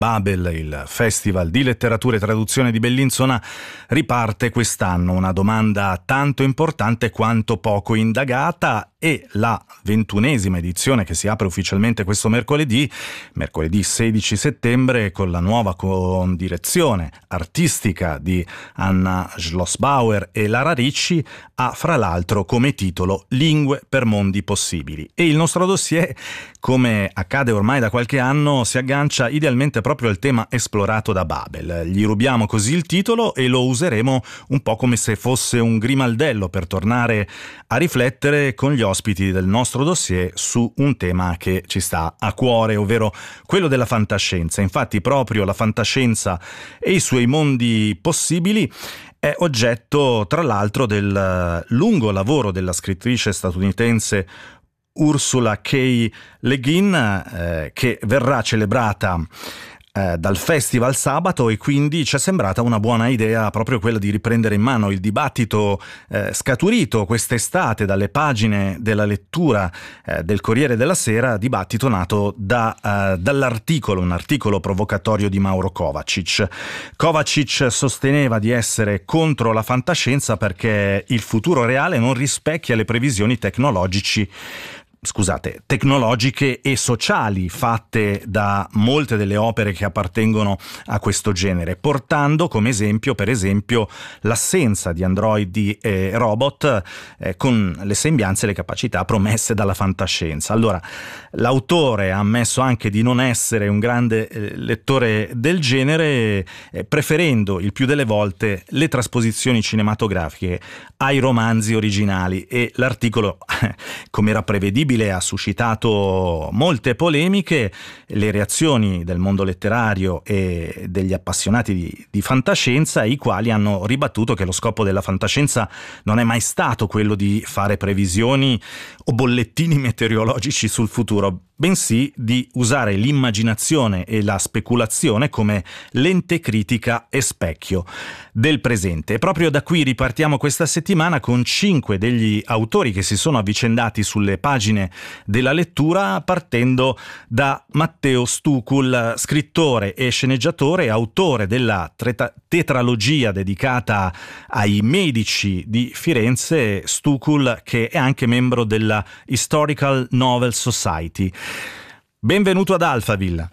Babel, il Festival di Letteratura e Traduzione di Bellinzona, riparte quest'anno. Una domanda tanto importante quanto poco indagata, e la 21ª edizione, che si apre ufficialmente questo mercoledì 16 settembre, con la nuova condirezione artistica di Anna Schlossbauer e Lara Ricci, ha fra l'altro come titolo Lingue per mondi possibili. E il nostro dossier, come accade ormai da qualche anno, si aggancia idealmente proprio al tema esplorato da Babel. Gli rubiamo così il titolo e lo useremo un po' come se fosse un grimaldello per tornare a riflettere con gli ospiti del nostro dossier su un tema che ci sta a cuore, ovvero quello della fantascienza. Infatti proprio la fantascienza e i suoi mondi possibili è oggetto, tra l'altro, del lungo lavoro della scrittrice statunitense Ursula K. Le Guin, che verrà celebrata dal festival sabato, e quindi ci è sembrata una buona idea proprio quella di riprendere in mano il dibattito scaturito quest'estate dalle pagine della lettura del Corriere della Sera, dibattito nato dall'articolo, un articolo provocatorio di Mauro Kovacic. Kovacic sosteneva di essere contro la fantascienza perché il futuro reale non rispecchia le previsioni tecnologiche e sociali fatte da molte delle opere che appartengono a questo genere, portando come esempio, per esempio, l'assenza di androidi e robot con le sembianze e le capacità promesse dalla fantascienza. Allora, l'autore ha ammesso anche di non essere un grande lettore del genere, preferendo il più delle volte le trasposizioni cinematografiche ai romanzi originali, e l'articolo, come era prevedibile, ha suscitato molte polemiche. Le reazioni del mondo letterario e degli appassionati di fantascienza, i quali hanno ribattuto che lo scopo della fantascienza non è mai stato quello di fare previsioni o bollettini meteorologici sul futuro, bensì di usare l'immaginazione e la speculazione come lente critica e specchio del presente. E proprio da qui ripartiamo questa settimana con 5 degli autori che si sono avvicendati sulle pagine della lettura, partendo da Matteo Stucul, scrittore e sceneggiatore, autore della tetralogia dedicata ai medici di Firenze. Stucul, che è anche membro della Historical Novel Society. Benvenuto ad Alphaville.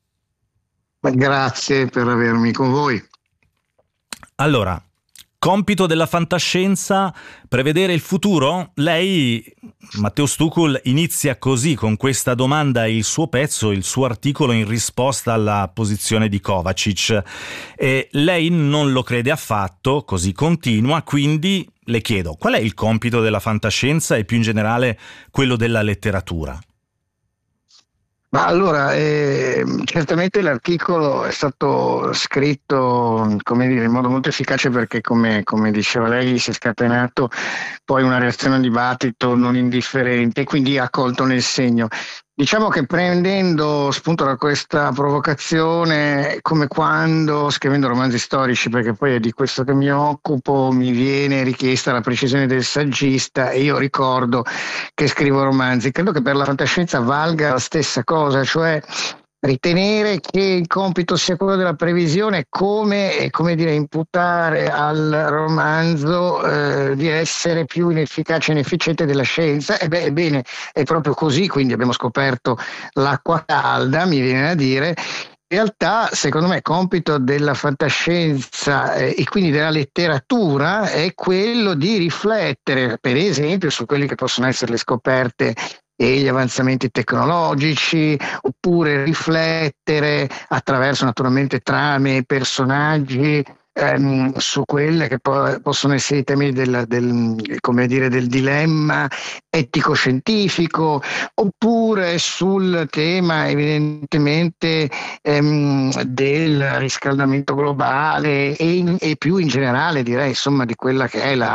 Grazie per avermi con voi. Allora, compito della fantascienza, prevedere il futuro? Lei, Matteo Stucul, inizia così con questa domanda il suo pezzo, il suo articolo in risposta alla posizione di Kovacic. E lei non lo crede affatto, così continua, quindi le chiedo, qual è il compito della fantascienza e più in generale quello della letteratura? Ma allora, certamente l'articolo è stato scritto, come dire, in modo molto efficace, perché come diceva lei, si è scatenato poi una reazione a un dibattito non indifferente, e quindi ha colto nel segno. Diciamo che, prendendo spunto da questa provocazione, come quando scrivendo romanzi storici, perché poi è di questo che mi occupo, mi viene richiesta la precisione del saggista, e io ricordo che scrivo romanzi. Credo che per la fantascienza valga la stessa cosa, cioè ritenere che il compito sia quello della previsione, come dire, imputare al romanzo di essere più inefficace e inefficiente della scienza. Ebbene, è proprio così, quindi abbiamo scoperto l'acqua calda, mi viene da dire. In realtà, secondo me, compito della fantascienza e quindi della letteratura è quello di riflettere, per esempio, su quelli che possono essere le scoperte e gli avanzamenti tecnologici, oppure riflettere attraverso naturalmente trame e personaggi su quelle che possono essere i temi del dilemma etico-scientifico, oppure sul tema evidentemente del riscaldamento globale e più in generale, direi, insomma, di quella che è la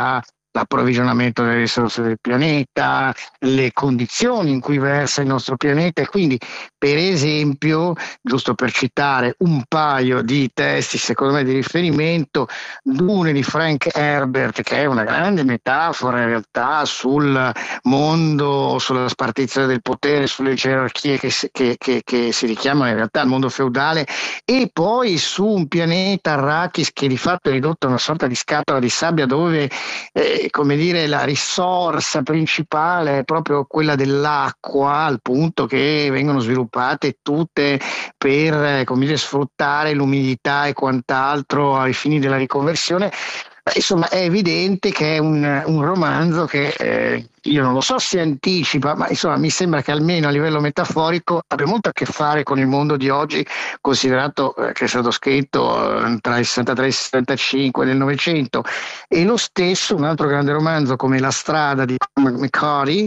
l'approvvigionamento delle risorse del pianeta, le condizioni in cui versa il nostro pianeta. E quindi, per esempio, giusto per citare un paio di testi secondo me di riferimento, Dune di Frank Herbert, che è una grande metafora in realtà sul mondo, sulla spartizione del potere, sulle gerarchie che si richiamano in realtà al mondo feudale, e poi su un pianeta Arrakis che di fatto è ridotto a una sorta di scatola di sabbia dove come dire, la risorsa principale è proprio quella dell'acqua, al punto che vengono sviluppate tutte per come dire, sfruttare l'umidità e quant'altro ai fini della riconversione. Insomma, è evidente che è un romanzo che io non lo so se anticipa, ma insomma mi sembra che almeno a livello metaforico abbia molto a che fare con il mondo di oggi, considerato che è stato scritto tra il 63 e il 65 del Novecento. E lo stesso, un altro grande romanzo come La strada di Cormac McCarthy,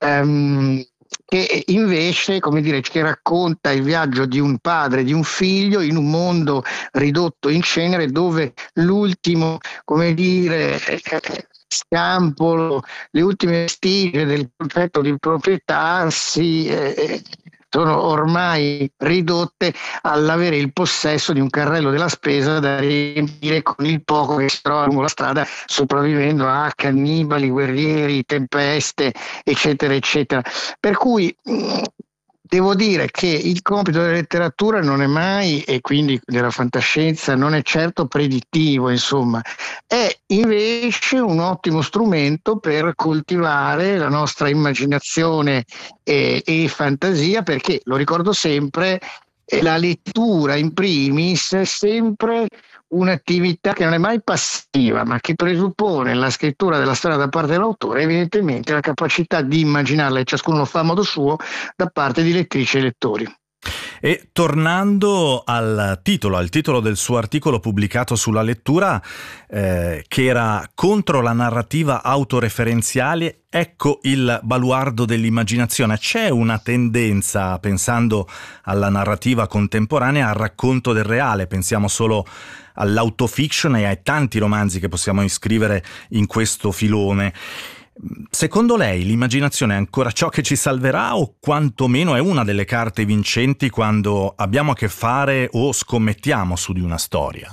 che invece, come dire, ci racconta il viaggio di un padre e di un figlio in un mondo ridotto in cenere, dove l'ultimo, come dire, scampolo, le ultime vestigie del concetto di proprietà sono ormai ridotte all'avere il possesso di un carrello della spesa da riempire con il poco che si trova lungo la strada, sopravvivendo a cannibali, guerrieri, tempeste, eccetera, eccetera. Per cui devo dire che il compito della letteratura non è mai, e quindi della fantascienza, non è certo predittivo, insomma, è invece un ottimo strumento per coltivare la nostra immaginazione e fantasia, perché, lo ricordo sempre, la lettura in primis è sempre un'attività che non è mai passiva, ma che presuppone la scrittura della storia da parte dell'autore, evidentemente la capacità di immaginarla, e ciascuno lo fa a modo suo, da parte di lettrici e lettori. E tornando al titolo del suo articolo pubblicato sulla lettura, che era Contro la narrativa autoreferenziale, ecco il baluardo dell'immaginazione. C'è una tendenza, pensando alla narrativa contemporanea, al racconto del reale. Pensiamo solo all'autofiction e ai tanti romanzi che possiamo iscrivere in questo filone. Secondo lei l'immaginazione è ancora ciò che ci salverà, o quantomeno è una delle carte vincenti quando abbiamo a che fare o scommettiamo su di una storia?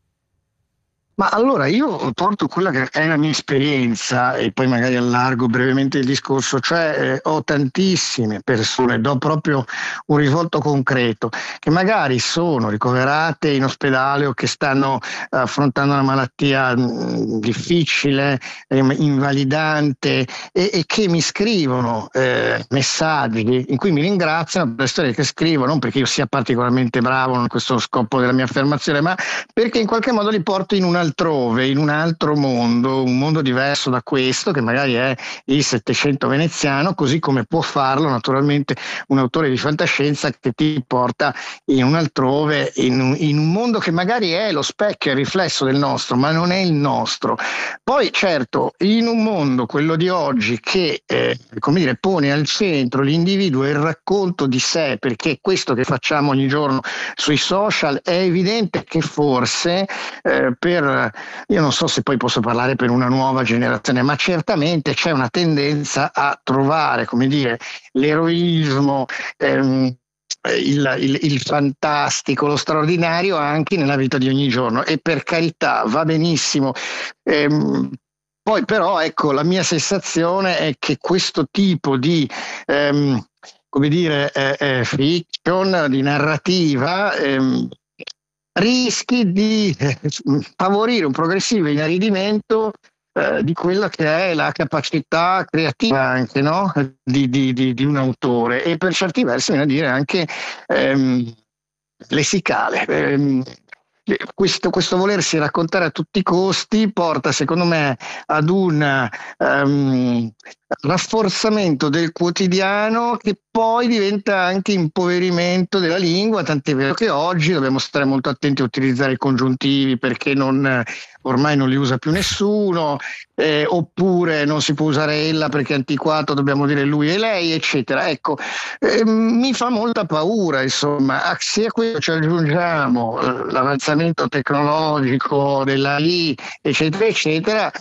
Ma allora io porto quella che è la mia esperienza e poi magari allargo brevemente il discorso, cioè ho tantissime persone, do proprio un risvolto concreto, che magari sono ricoverate in ospedale o che stanno affrontando una malattia difficile, invalidante, e che mi scrivono messaggi in cui mi ringraziano per le storie che scrivo, non perché io sia particolarmente bravo, non è questo lo scopo della mia affermazione, ma perché in qualche modo li porto in altrove, in un altro mondo, un mondo diverso da questo, che magari è il Settecento veneziano, così come può farlo naturalmente un autore di fantascienza che ti porta in un altrove, in un mondo che magari è lo specchio e il riflesso del nostro, ma non è il nostro. Poi certo, in un mondo, quello di oggi, che come dire, pone al centro l'individuo e il racconto di sé, perché questo che facciamo ogni giorno sui social, è evidente che forse io non so se poi posso parlare per una nuova generazione, ma certamente c'è una tendenza a trovare, come dire, l'eroismo, il fantastico, lo straordinario anche nella vita di ogni giorno, e per carità va benissimo. Poi però ecco, la mia sensazione è che questo tipo di come dire, fiction, di narrativa, rischi di favorire un progressivo inaridimento di quella che è la capacità creativa anche, no? di un autore, e per certi versi viene a dire anche lessicale. Questo volersi raccontare a tutti i costi porta, secondo me, ad un rafforzamento del quotidiano, che poi diventa anche impoverimento della lingua, tant'è vero che oggi dobbiamo stare molto attenti a utilizzare i congiuntivi, perché ormai non li usa più nessuno, oppure non si può usare ella perché è antiquato, dobbiamo dire lui e lei, eccetera. Ecco, mi fa molta paura, insomma, se a questo ci aggiungiamo l'avanzamento tecnologico dell'AI, eccetera, eccetera,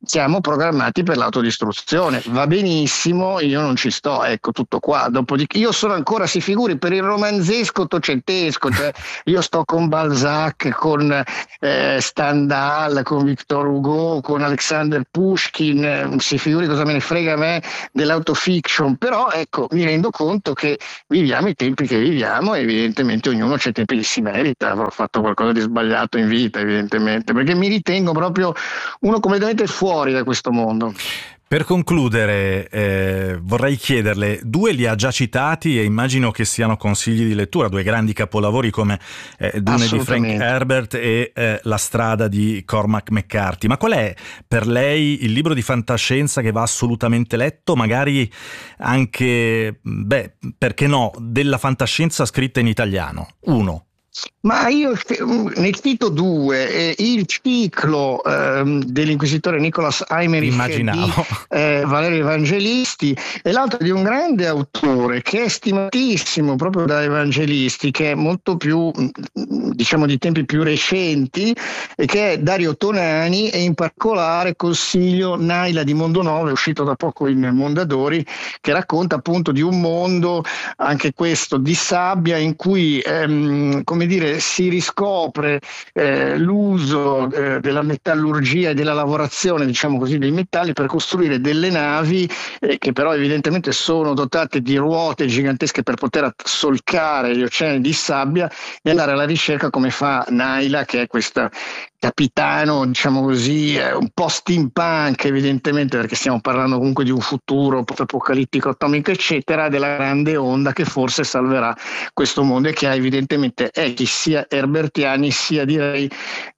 siamo programmati per l'autodistruzione. Va benissimo, io non ci sto, ecco, tutto qua. Dopodiché io sono ancora, si figuri, per il romanzesco ottocentesco, cioè io sto con Balzac, con Stendhal, con Victor Hugo, con Alexander Pushkin, si figuri cosa me ne frega a me dell'autofiction, però ecco, mi rendo conto che viviamo i tempi che viviamo e evidentemente ognuno c'è i tempi che si merita. Avrò fatto qualcosa di sbagliato in vita, evidentemente, perché mi ritengo proprio uno completamente fuori da questo mondo. Per concludere, vorrei chiederle, due li ha già citati e immagino che siano consigli di lettura, due grandi capolavori come Dune di Frank Herbert e La strada di Cormac McCarthy. Ma qual è per lei il libro di fantascienza che va assolutamente letto, magari anche, perché no, della fantascienza scritta in italiano? Uno. Ma io ne cito due, il ciclo dell'inquisitore Nicolas Eymerich di Valerio Evangelisti e l'altro di un grande autore che è stimatissimo proprio da Evangelisti, che è molto più, diciamo, di tempi più recenti, e che è Dario Tonani, e in particolare consiglio Naila di Mondo 9, uscito da poco in Mondadori, che racconta appunto di un mondo, anche questo, di sabbia, in cui come dire, si riscopre l'uso della metallurgia e della lavorazione, diciamo così, dei metalli per costruire delle navi che però evidentemente sono dotate di ruote gigantesche per poter solcare gli oceani di sabbia e andare alla ricerca, come fa Naila, che è questa capitano, diciamo così, un po' steampunk evidentemente, perché stiamo parlando comunque di un futuro post-apocalittico, atomico eccetera, della grande onda che forse salverà questo mondo, e che ha evidentemente echi sia herbertiani sia direi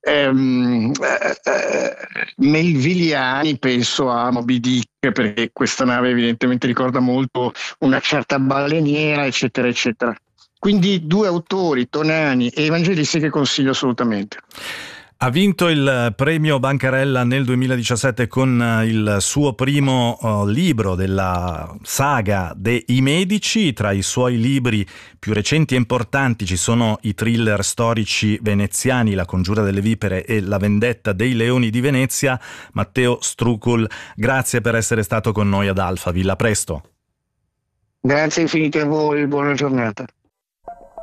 melvilliani. Penso a Moby Dick, perché questa nave evidentemente ricorda molto una certa baleniera eccetera eccetera. Quindi due autori, Tonani e Evangelisti, che consiglio assolutamente. Ha vinto il premio Bancarella nel 2017 con il suo primo libro della saga dei Medici. Tra i suoi libri più recenti e importanti ci sono i thriller storici veneziani La congiura delle vipere e La vendetta dei leoni di Venezia. Matteo Strugul, grazie per essere stato con noi ad Alphaville. A presto. Grazie infinite a voi, buona giornata.